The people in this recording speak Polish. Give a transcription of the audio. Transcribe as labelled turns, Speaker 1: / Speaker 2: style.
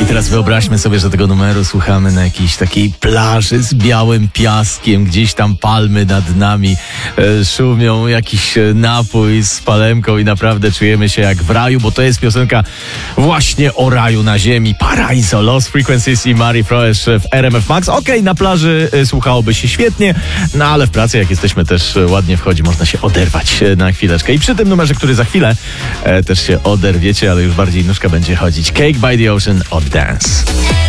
Speaker 1: teraz wyobraźmy sobie, że tego numeru słuchamy na jakiejś takiej plaży z białym piaskiem, gdzieś tam palmy nad nami szumią, jakiś napój z palemką i naprawdę czujemy się jak w raju, bo to jest piosenka właśnie o raju na ziemi. Paraiso, Lost Frequencies i Mari Froesch w RMF Max. Okej, na plaży słuchałoby się świetnie, no ale w pracy jak jesteśmy też ładnie wchodzi, można się oderwać na chwileczkę. I przy tym numerze, który za chwilę też się oderwiecie, ale już bardziej nóżka będzie chodzić. Cake by the Ocean od Dance.